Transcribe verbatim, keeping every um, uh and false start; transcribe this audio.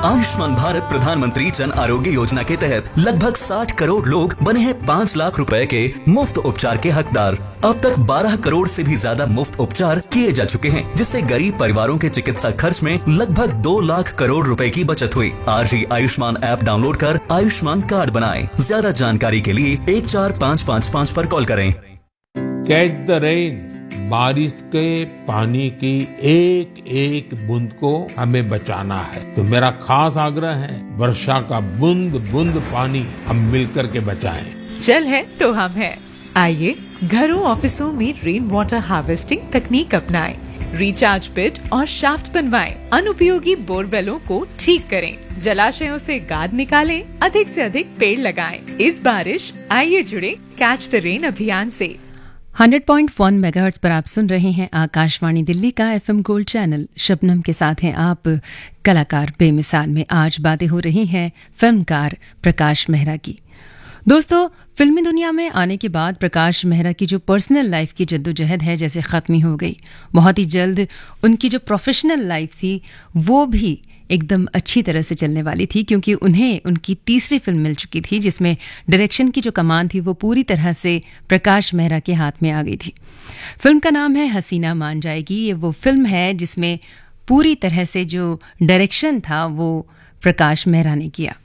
आयुष्मान भारत प्रधानमंत्री जन आरोग्य योजना के तहत लगभग साठ करोड़ लोग बने हैं पाँच लाख रुपए के मुफ्त उपचार के हकदार। अब तक बारह करोड़ से भी ज्यादा मुफ्त उपचार किए जा चुके हैं, जिससे गरीब परिवारों के चिकित्सा खर्च में लगभग दो लाख करोड़ रुपए की बचत हुई। आज ही आयुष्मान ऐप डाउनलोड कर आयुष्मान कार्ड बनाएं। ज्यादा जानकारी के लिए एक चार पाँच पाँच पाँच पर कॉल करें। कैच द रेन, बारिश के पानी की एक एक बूंद को हमें बचाना है। तो मेरा खास आग्रह है, वर्षा का बूंद बूंद पानी हम मिलकर के बचाएं। जल है तो हम हैं। आइए घरों ऑफिसों में रेन वाटर हार्वेस्टिंग तकनीक अपनाएं, रिचार्ज पिट और शाफ्ट बनवाएं, अनुपयोगी बोरवेलों को ठीक करें, जलाशयों से गाद निकालें, अधिक से अधिक पेड़ लगाएं। इस बारिश आइए जुड़े कैच द रेन अभियान से। हंड्रेड पॉइंट वन मेगाहर्ट्ज पर आप सुन रहे हैं आकाशवाणी दिल्ली का एफएम गोल्ड चैनल। शबनम के साथ हैं आप। कलाकार बेमिसाल में आज बातें हो रही हैं फिल्मकार प्रकाश मेहरा की। दोस्तों, फिल्मी दुनिया में आने के बाद प्रकाश मेहरा की जो पर्सनल लाइफ की जद्दोजहद है जैसे ख़त्म ही हो गई। बहुत ही जल्द उनकी जो प्रोफेशनल लाइफ थी वो भी एकदम अच्छी तरह से चलने वाली थी, क्योंकि उन्हें उनकी तीसरी फिल्म मिल चुकी थी जिसमें डायरेक्शन की जो कमान थी वो पूरी तरह से प्रकाश मेहरा के हाथ में आ गई थी। फिल्म का नाम है हसीना मान जाएगी। ये वो फिल्म है जिसमें पूरी तरह से जो डायरेक्शन था वो प्रकाश मेहरा ने किया।